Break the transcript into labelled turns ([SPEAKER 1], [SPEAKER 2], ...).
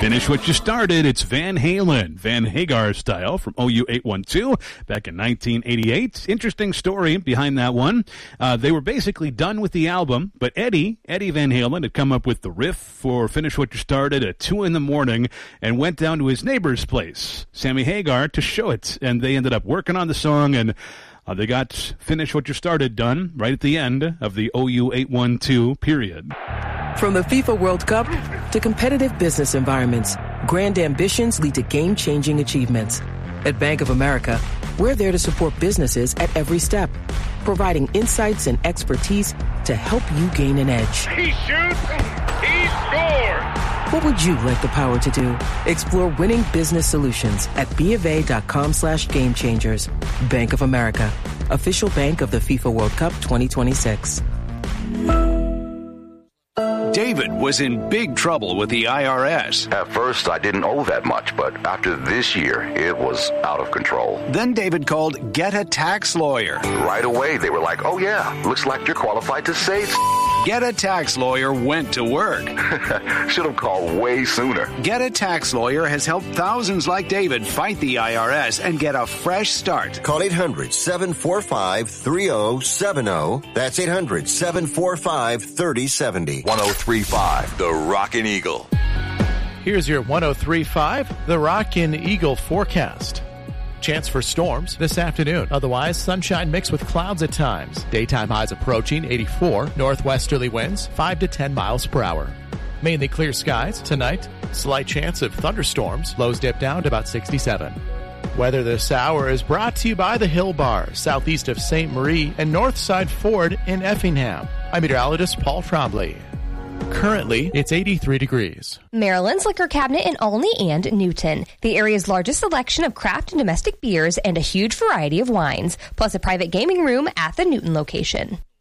[SPEAKER 1] Finish what you started. It's Van Halen, Van Hagar style from OU812 back in 1988. Interesting story behind that one. They were basically done with the album, but Eddie Van Halen had come up with the riff for Finish What You Started at 2 a.m. and went down to his neighbor's place, Sammy Hagar, to show it. And they ended up working on the song, and they got Finish What You Started done right at the end of the OU812 period.
[SPEAKER 2] From the FIFA World Cup to competitive business environments, grand ambitions lead to game-changing achievements. At Bank of America, we're there to support businesses at every step, providing insights and expertise to help you gain an edge.
[SPEAKER 3] He shoots, he scores!
[SPEAKER 2] What would you like the power to do? Explore winning business solutions at BofA.com/gamechangers. Bank of America, official bank of the FIFA World Cup 2026.
[SPEAKER 4] David was in big trouble with the IRS.
[SPEAKER 5] At first, I didn't owe that much, but after this year, it was out of control.
[SPEAKER 4] Then David called Get a Tax Lawyer.
[SPEAKER 5] Right away, they were like, oh yeah, looks like you're qualified to save.
[SPEAKER 4] Get a Tax Lawyer went to work.
[SPEAKER 5] Should have called way sooner.
[SPEAKER 4] Get a Tax Lawyer has helped thousands like David fight the IRS and get a fresh start.
[SPEAKER 6] Call 800-745-3070. That's 800-745-3070.
[SPEAKER 7] 103.5 The Rockin' Eagle.
[SPEAKER 8] Here's your 103.5 The Rockin' Eagle forecast. Chance for storms this afternoon. Otherwise, sunshine mixed with clouds at times. Daytime highs approaching 84. Northwesterly winds 5 to 10 miles per hour. Mainly clear skies tonight. Slight chance of thunderstorms. Lows dip down to about 67. Weather this hour is brought to you by the Hill Bar, southeast of St. Marie and Northside Ford in Effingham. I'm meteorologist Paul Trombley. Currently, it's 83 degrees.
[SPEAKER 9] Maryland's Liquor Cabinet in Olney and Newton. The area's largest selection of craft and domestic beers and a huge variety of wines, plus a private gaming room at the Newton location.